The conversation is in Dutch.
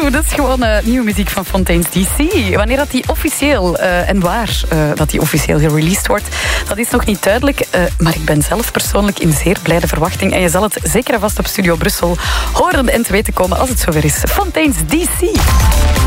Dat is gewoon nieuwe muziek van Fontaine's DC. Wanneer dat die officieel en waar dat die officieel gereleased wordt, dat is nog niet duidelijk. Maar ik ben zelf persoonlijk in zeer blijde verwachting. En je zal het zeker en vast op Studio Brussel horen en te weten komen als het zover is. Fontaine's DC.